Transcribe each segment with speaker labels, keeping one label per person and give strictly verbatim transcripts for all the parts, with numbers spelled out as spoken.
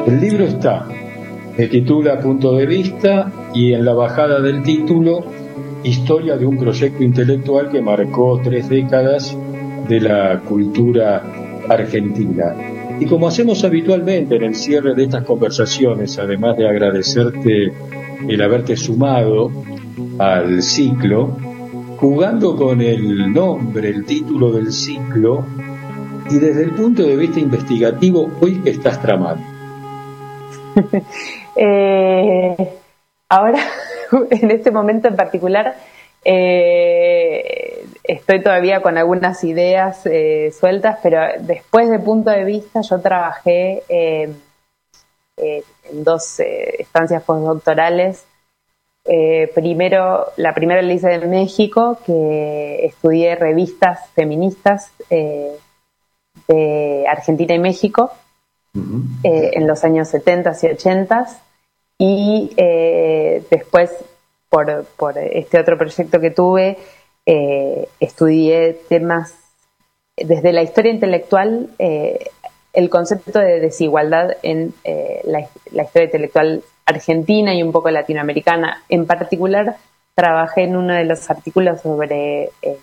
Speaker 1: El libro está, se titula Punto de Vista, y en la bajada del título, historia de un proyecto intelectual que marcó tres décadas de la cultura argentina. Y como hacemos habitualmente en el cierre de estas conversaciones, además de agradecerte el haberte sumado al ciclo, jugando con el nombre, el título del ciclo, y desde el punto de vista investigativo, hoy ¿qué estás tramando?
Speaker 2: eh, ahora, en este momento en particular, eh, estoy todavía con algunas ideas eh, sueltas, pero después de Punto de Vista yo trabajé eh, eh, en dos eh, estancias postdoctorales. Eh, primero, la primera la hice en México, que estudié revistas feministas eh, de Argentina y México uh-huh. eh, en los años setenta y ochenta, y eh, después por, por este otro proyecto que tuve eh, estudié temas desde la historia intelectual, eh, el concepto de desigualdad en eh, la, la historia intelectual argentina y un poco latinoamericana. En particular, trabajé en uno de los artículos sobre eh,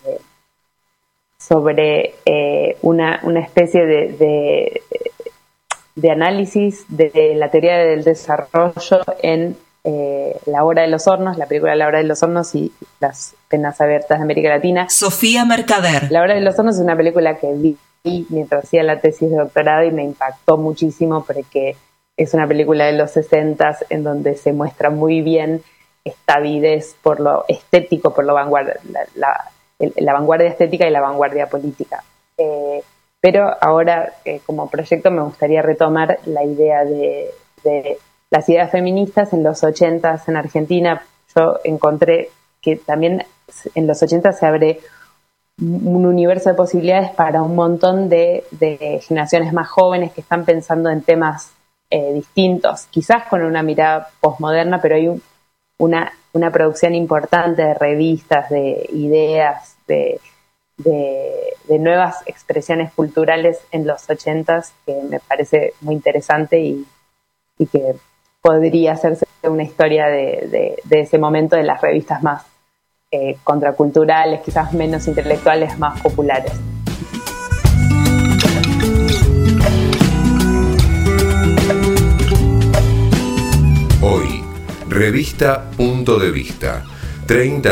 Speaker 2: sobre eh, una, una especie de, de, de análisis de la teoría del desarrollo en eh, La Hora de los Hornos, la película La Hora de los Hornos y las penas abiertas de América Latina.
Speaker 3: Sofía Mercader.
Speaker 2: La Hora de los Hornos es una película que vi mientras hacía la tesis de doctorado y me impactó muchísimo porque es una película de los sesentas en donde se muestra muy bien esta avidez por lo estético, por lo vanguardia, la, la, la vanguardia estética y la vanguardia política. Eh, pero ahora, eh, como proyecto, me gustaría retomar la idea de, de las ideas feministas en los ochentas en Argentina. Yo encontré que también en los ochentas se abre un universo de posibilidades para un montón de, de generaciones más jóvenes que están pensando en temas eh, distintos, quizás con una mirada posmoderna, pero hay un, una, una producción importante de revistas, de ideas, de, de, de nuevas expresiones culturales en los ochentas que me parece muy interesante y, y que podría hacerse una historia de, de, de ese momento de las revistas más eh, contraculturales, quizás menos intelectuales, más populares.
Speaker 4: Hoy, revista Punto de Vista, treinta